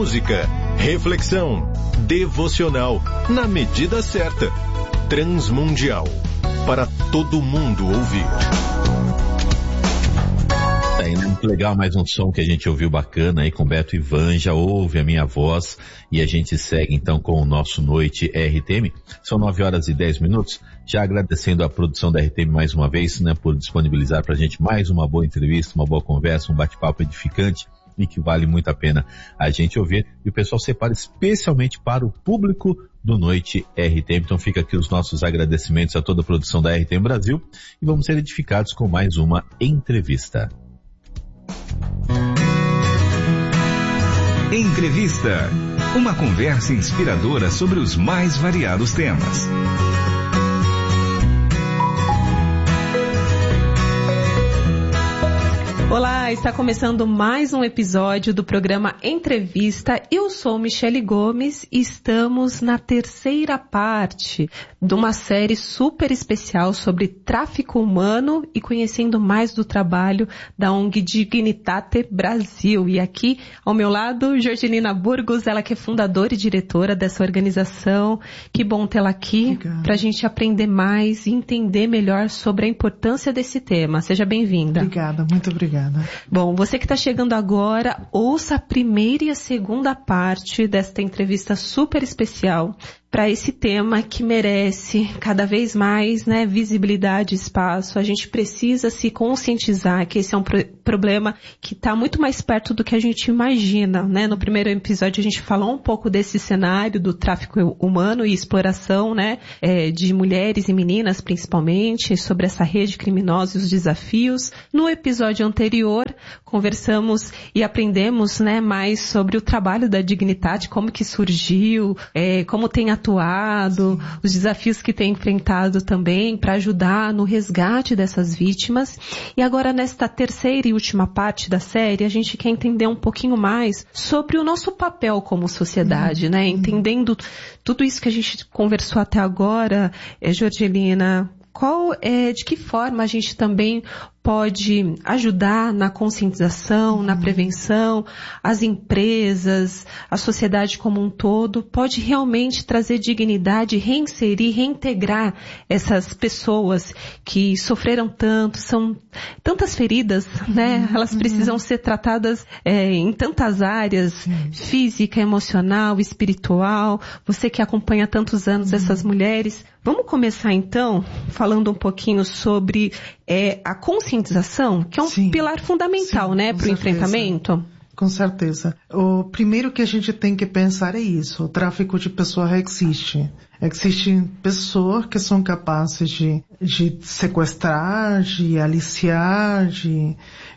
música, reflexão, devocional, na medida certa. Transmundial, para todo mundo ouvir. Muito legal, mais um som que a gente ouviu bacana aí com Beto Ivan, já ouve a minha voz, e a gente segue então com o nosso Noite RTM. São 9h10, já agradecendo a produção da RTM mais uma vez, né, por disponibilizar pra gente mais uma boa entrevista, uma boa conversa, um bate-papo edificante e que vale muito a pena a gente ouvir. E o pessoal separa especialmente para o público do Noite RTM. Então fica aqui os nossos agradecimentos a toda a produção da RTM Brasil e vamos ser edificados com mais uma entrevista. Entrevista. Uma conversa inspiradora sobre os mais variados temas. Olá, está começando mais um episódio do programa Entrevista. Eu sou Michele Gomes e estamos na terceira parte de uma série super especial sobre tráfico humano e conhecendo mais do trabalho da ONG Dignitate Brasil. E aqui ao meu lado, Georgelina Burgos, ela que é fundadora e diretora dessa organização. Que bom tê-la aqui para a gente aprender mais e entender melhor sobre a importância desse tema. Seja bem-vinda. Obrigada, muito obrigada. Bom, você que está chegando agora, ouça a primeira e a segunda parte desta entrevista super especial para esse tema que merece cada vez mais, né, visibilidade e espaço. A gente precisa se conscientizar que esse é um problema que está muito mais perto do que a gente imagina, né? No primeiro episódio a gente falou um pouco desse cenário do tráfico humano e exploração, né, de mulheres e meninas principalmente, sobre essa rede criminosa e os desafios. No episódio anterior conversamos e aprendemos, né, mais sobre o trabalho da Dignitate, como que surgiu, como tem atuado, sim, os desafios que tem enfrentado também para ajudar no resgate dessas vítimas. E agora nesta terceira e última parte da série, a gente quer entender um pouquinho mais sobre o nosso papel como sociedade, né? Entendendo tudo isso que a gente conversou até agora, Georgelina, de que forma a gente também pode ajudar na conscientização, na prevenção, as empresas, a sociedade como um todo, pode realmente trazer dignidade, reinserir, reintegrar essas pessoas que sofreram tanto, são tantas feridas, né? Elas precisam ser tratadas em tantas áreas, física, emocional, espiritual. Você que acompanha há tantos anos essas mulheres. Vamos começar então falando um pouquinho sobre a conscientização, que é um pilar fundamental, né, para o enfrentamento. Com certeza. O primeiro que a gente tem que pensar é isso. O tráfico de pessoas existe. Existem pessoas que são capazes de sequestrar, de aliciar, de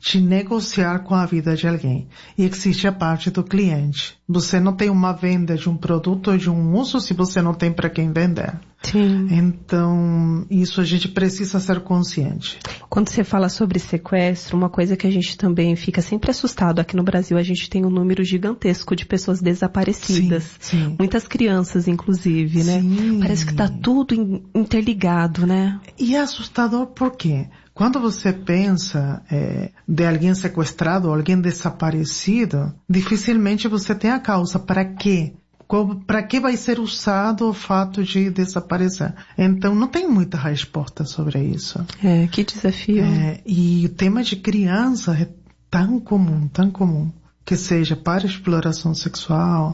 negociar com a vida de alguém. E existe a parte do cliente. Você não tem uma venda de um produto ou de um uso se você não tem para quem vender. Sim. Então, isso a gente precisa ser consciente. Quando você fala sobre sequestro, uma coisa que a gente também fica sempre assustado, aqui no Brasil a gente tem um número gigantesco de pessoas desaparecidas. Sim. Muitas crianças, inclusive, né? Sim. Parece que está tudo interligado, né? E é assustador por quê? Quando você pensa de alguém sequestrado ou alguém desaparecido, dificilmente você tem a causa. Para quê? Para que vai ser usado o fato de desaparecer? Então, não tem muita resposta sobre isso. Que desafio. E o tema de criança é tão comum, que seja para exploração sexual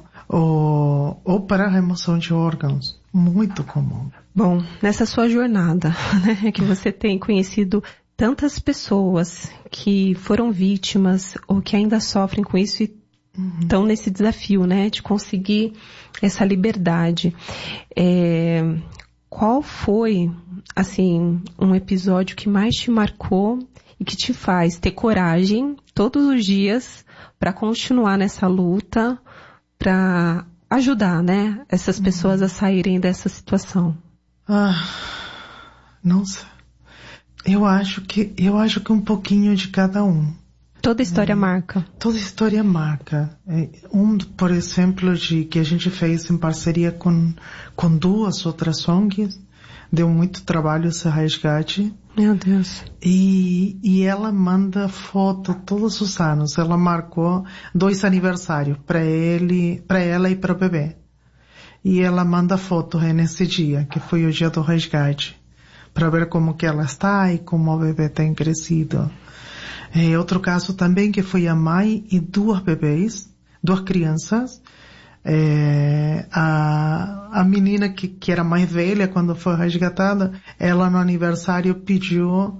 ou para remoção de órgãos. Muito comum. Bom, nessa sua jornada, né, que você tem conhecido tantas pessoas que foram vítimas ou que ainda sofrem com isso e estão nesse desafio, né, de conseguir essa liberdade. Qual foi, assim, um episódio que mais te marcou e que te faz ter coragem todos os dias para continuar nessa luta, para ajudar, né, essas pessoas a saírem dessa situação? Nossa, eu acho que um pouquinho de cada um. Toda história marca. Toda história marca. Por exemplo, que a gente fez em parceria com duas outras ONGs, Deu muito trabalho esse resgate. Meu Deus. E ela manda foto todos os anos. Ela marcou 2 aniversários para ela e para o bebê. E ela manda foto nesse dia, que foi o dia do resgate, para ver como que ela está e como o bebê tem crescido. Outro caso também que foi a mãe e 2 bebês, 2 crianças. A menina que era mais velha quando foi resgatada, ela no aniversário pediu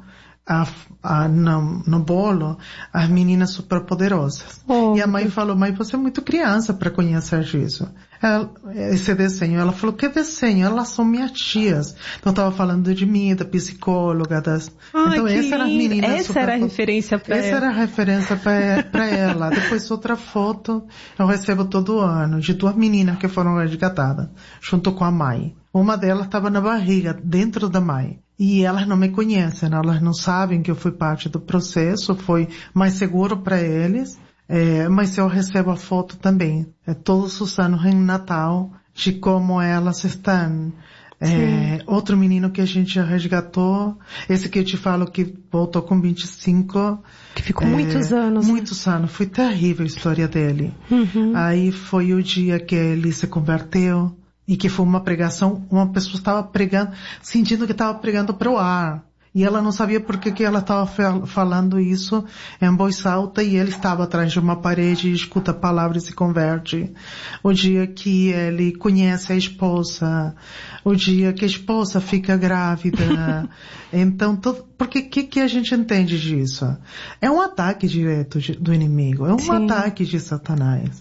no bolo as meninas superpoderosas. E a mãe falou, mas você é muito criança para conhecer isso. Esse desenho. Ela falou, que desenho? Elas são minhas tias. Então estava falando de mim, da psicóloga, então essa era as meninas. Essa era a referência para ela. Essa era a referência para ela. Depois outra foto eu recebo todo ano de 2 meninas que foram resgatadas junto com a mãe. Uma delas estava na barriga, dentro da mãe. E elas não me conhecem, elas não sabem que eu fui parte do processo, foi mais seguro para eles. Mas eu recebo a foto também, todos os anos em Natal, de como elas estão. Outro menino que a gente resgatou, esse que eu te falo que voltou com 25. Que ficou muitos anos. Muitos anos, foi terrível a história dele. Aí foi o dia que ele se converteu, e que foi uma pregação, uma pessoa estava pregando, sentindo que estava pregando para o ar. E ela não sabia por que ela estava falando isso em voz alta, e ele estava atrás de uma parede e escuta a palavra e se converte. O dia que ele conhece a esposa, o dia que a esposa fica grávida. Então, porque que a gente entende disso? É um ataque direto do inimigo, é um ataque de Satanás.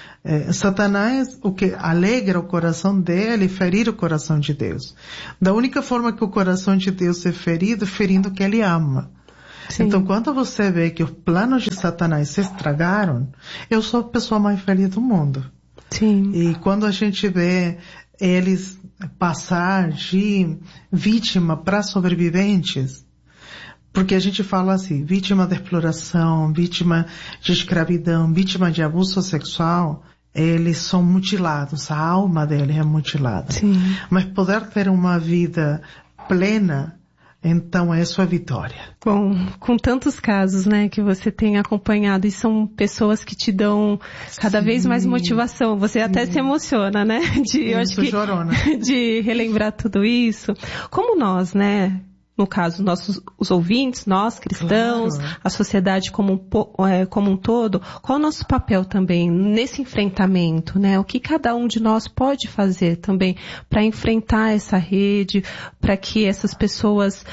Satanás, o que alegra o coração dele, ferir o coração de Deus. Da única forma que o coração de Deus é ferido, ferindo o que ele ama. Sim. Então, quando você vê que os planos de Satanás se estragaram, eu sou a pessoa mais feliz do mundo. Sim. E quando a gente vê eles passar de vítima para sobreviventes, porque a gente fala assim, vítima de exploração, vítima de escravidão, vítima de abuso sexual, eles são mutilados, a alma deles é mutilada. Sim. Mas poder ter uma vida plena, então isso é vitória. Bom, com tantos casos, né, que você tem acompanhado, e são pessoas que te dão cada vez mais motivação. Você até se emociona, né? Eu acho que de relembrar tudo isso. Como nós, né? No caso, os ouvintes, nós cristãos, claro, a sociedade como um todo, qual é o nosso papel também nesse enfrentamento, né? O que cada um de nós pode fazer também para enfrentar essa rede, para que essas pessoas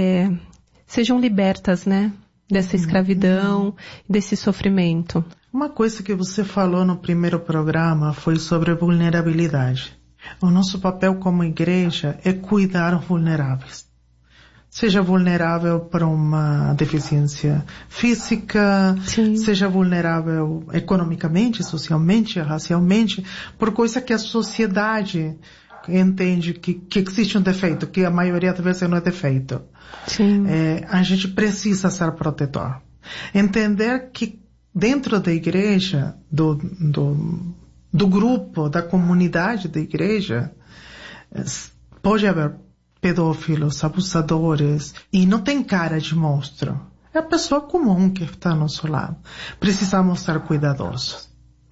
sejam libertas, né? Dessa escravidão, desse sofrimento. Uma coisa que você falou no primeiro programa foi sobre vulnerabilidade. O nosso papel como igreja é cuidar os vulneráveis. Seja vulnerável para uma deficiência física, sim, seja vulnerável economicamente, socialmente, racialmente, por coisa que a sociedade entende que existe um defeito, que a maioria das vezes não é defeito. Sim. A gente precisa ser protetor. Entender que dentro da igreja, do grupo, da comunidade da igreja, pode haver pedófilos, abusadores, e não tem cara de monstro. É a pessoa comum que está ao nosso lado. Precisamos ser cuidadosos.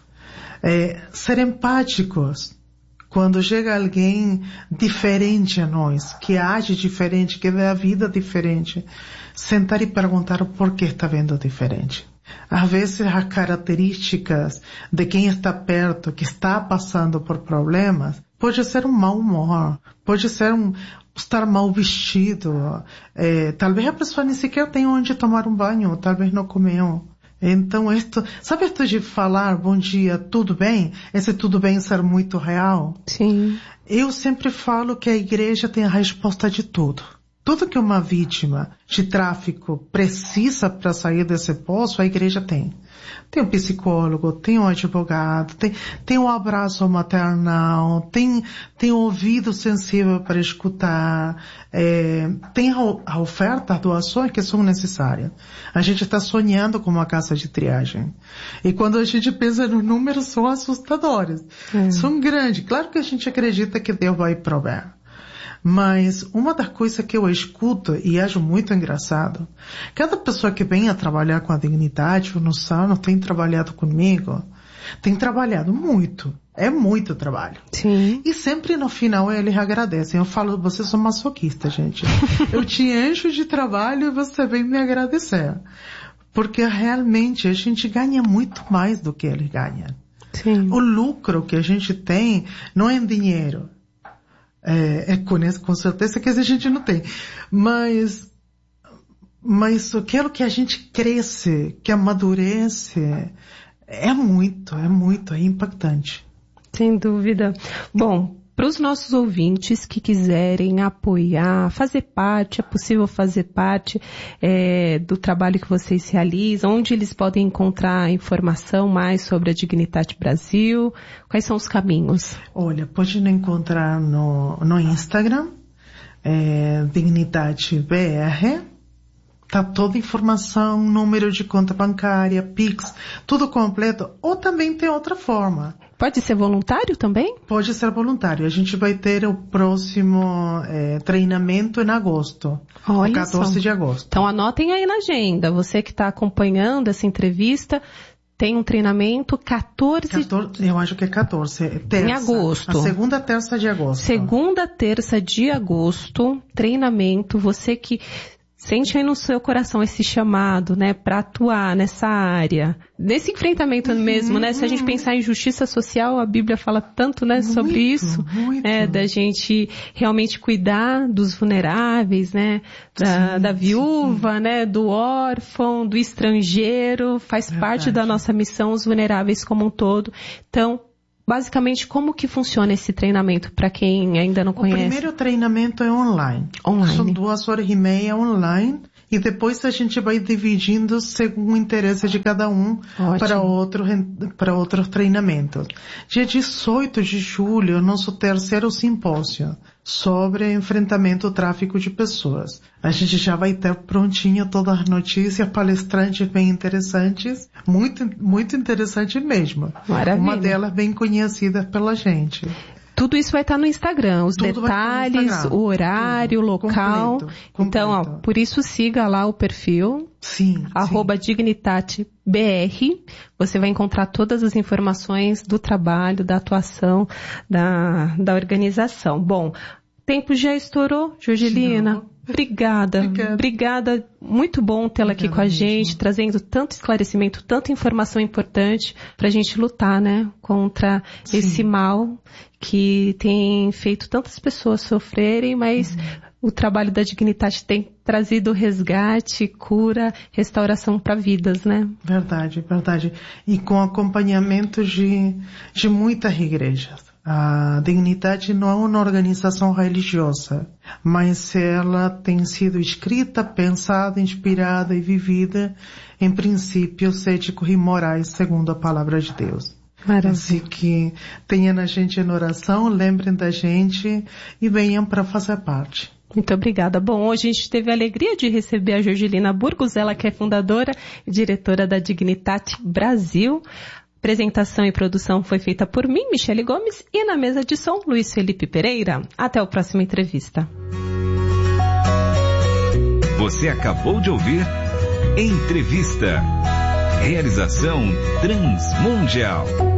Ser empáticos. Quando chega alguém diferente a nós, que age diferente, que vê a vida diferente, sentar e perguntar o porquê está vendo diferente. Às vezes as características de quem está perto, que está passando por problemas, pode ser um mau humor, pode ser estar mal vestido, talvez a pessoa nem sequer tenha onde tomar um banho, talvez não comeu. Então sabe isto de falar bom dia, tudo bem? Esse tudo bem ser muito real? Sim. Eu sempre falo que a igreja tem a resposta de tudo. Tudo que uma vítima de tráfico precisa para sair desse poço, a igreja tem. Tem um psicólogo, tem um advogado, tem um abraço maternal, tem um ouvido sensível para escutar, tem a oferta, as doações que são necessárias. A gente está sonhando com uma casa de triagem. E quando a gente pensa nos números, são assustadores. São grandes. Claro que a gente acredita que Deus vai prover. Mas uma das coisas que eu escuto e acho muito engraçado, cada pessoa que vem a trabalhar com a dignidade, o Nossano tem trabalhado comigo, tem trabalhado muito. É muito trabalho. Sim. E sempre no final eles agradecem. Eu falo, vocês são masoquistas, gente. Eu te encho de trabalho e você vem me agradecer. Porque realmente a gente ganha muito mais do que eles ganham. Sim. O lucro que a gente tem não é em dinheiro. Com certeza que a gente não tem. Mas aquilo que a gente cresce, que amadurece, é impactante. Sem dúvida. Bom, para os nossos ouvintes que quiserem apoiar, fazer parte, é possível fazer parte do trabalho que vocês realizam, onde eles podem encontrar informação mais sobre a Dignitate Brasil, quais são os caminhos? Olha, pode encontrar no Instagram, Dignitate BR, tá toda a informação, número de conta bancária, Pix, tudo completo, ou também tem outra forma. Pode ser voluntário também? Pode ser voluntário. A gente vai ter o próximo treinamento em agosto. Olha 14 de agosto. Então anotem aí na agenda. Você que está acompanhando essa entrevista, tem um treinamento 14... Eu acho que é 14. Terça, em agosto. A segunda terça de agosto. Segunda terça de agosto, treinamento. Você que sente aí no seu coração esse chamado, né, para atuar nessa área, nesse enfrentamento mesmo, né? Se a gente pensar em justiça social, a Bíblia fala tanto, né, sobre isso, da gente realmente cuidar dos vulneráveis, né, da viúva, né, do órfão, do estrangeiro, faz parte da nossa missão, os vulneráveis como um todo. Então, basicamente, como que funciona esse treinamento para quem ainda não conhece? O primeiro treinamento é online. São 2h30 online e depois a gente vai dividindo segundo o interesse de cada um para outros treinamentos. Dia 18 de julho, nosso terceiro simpósio sobre enfrentamento ao tráfico de pessoas. A gente já vai ter prontinho todas as notícias, palestrantes bem interessantes, muito interessante mesmo. Maravilha. Uma delas bem conhecida pela gente. Tudo isso vai estar no Instagram, os Tudo detalhes, o horário, o local. Completo. Então, por isso siga lá o perfil, @DignitateBR. Você vai encontrar todas as informações do trabalho, da atuação, da organização. Bom, o tempo já estourou, Jorgelina. Obrigada. Muito bom tê-la aqui com a gente, trazendo tanto esclarecimento, tanta informação importante para a gente lutar, né, contra esse mal que tem feito tantas pessoas sofrerem, mas o trabalho da Dignitate tem trazido resgate, cura, restauração para vidas, né? Verdade. E com acompanhamento de muitas igrejas. A Dignitate não é uma organização religiosa, mas ela tem sido escrita, pensada, inspirada e vivida em princípios éticos e morais segundo a palavra de Deus. Maravilha. Assim que tenham a gente em oração, lembrem da gente e venham para fazer parte. Muito obrigada. Bom, hoje a gente teve a alegria de receber a Jorgelina Burgos, ela que é fundadora e diretora da Dignitate Brasil. Apresentação e produção foi feita por mim, Michele Gomes, e na mesa de som, Luiz Felipe Pereira. Até a próxima entrevista. Você acabou de ouvir Entrevista. Realização Transmundial.